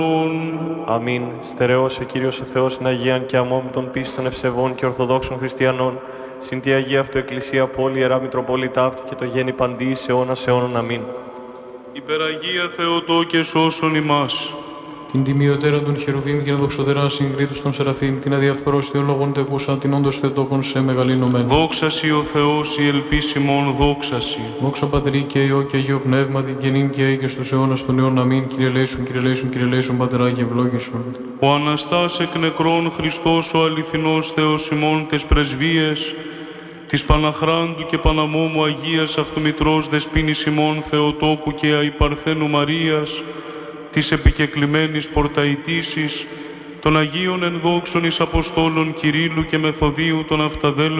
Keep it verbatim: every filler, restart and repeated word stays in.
Αμήν. Στερεώσε Κύριος ο Θεός την Αγίαν και αμόμητον πίστων ευσεβών και ορθοδόξων χριστιανών, συν τη Αγία Αυτοεκκλησία πόλη, Ιερά Μητροπολίτα αυτή και το γέννη παντής αιώνας αιώνων. Αμήν. Υπεραγία Θεοτό και σώσον ημάς. Την τιμιωτέρα των χερουβίμ και να δοξοδερά συγκρίτους των Σεραφείμ, την αδιαφθορός θεολόγων τεκούσα, την όντως θεοτόκον σε μεγαλύνομεν. Δόξασι ο Θεός, η ελπίσιμον δόξασι. Δόξα Πατρί και Υιό και Αγίο Πνεύμα, την καινήν και αεί και στους αιώνας των αιών. Αμήν. Κύριε λέησον, Κύριε λέησον, Κύριε λέησον, Πατερά και ευλόγησον. Ο Αναστάς εκ νεκρών Χριστός ο αληθινός Θεός ημών τες πρεσβείες, της Παναχράντου και Παναμόμου Αγίας Αυτομητρός Δεσποίνης ημών Θεοτόκου και Αϊπαρθένου Μαρίας, της επικεκλημένης πορταϊτήσης, των Αγίων ενδόξων εις Αποστόλων Κυρίλλου και Μεθοδίου των Αυταδέλφων,